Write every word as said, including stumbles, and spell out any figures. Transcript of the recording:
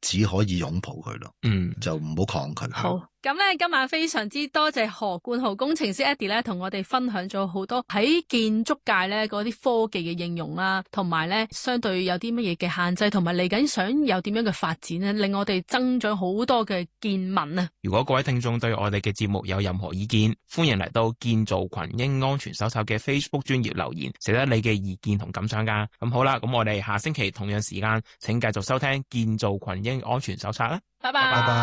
只可以擁抱佢咯， 嗯， 就唔好抗拒佢。 好，咁咧今晚非常之多謝何冠豪工程師 Eddie 咧，同我哋分享咗好多喺建築界咧嗰啲科技嘅應用啦，同埋咧相對有啲乜嘢嘅限制，同埋嚟緊想有點樣嘅發展咧，令我哋增長好多嘅見聞啊！ 如果各位聽眾對我哋嘅節目有任何意見，歡迎嚟到建造群英安全手冊嘅 Facebook 專頁留言，寫得你嘅意見同感想噶。咁好啦，咁我哋下星期同樣時間，請繼續收聽建造群英安全手冊啦。 拜拜。